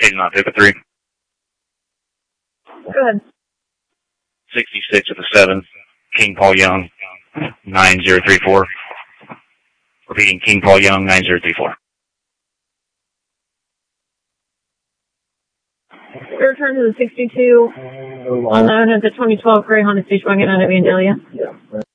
Agent on Pippa 3. Go ahead. 66 at the 7th. King Paul Young, 9034. Repeating, King Paul Young, 9034. Return to the 62 unknown at the 2012 Gray Honda Station Wagon out of Vandalia. Yeah.